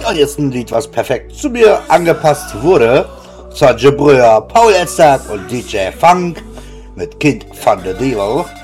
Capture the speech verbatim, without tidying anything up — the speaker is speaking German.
Und jetzt ein Lied, was perfekt zu mir angepasst wurde. Sergio Breuer, Paul Elstad und D J Funk mit Kind von the Devil.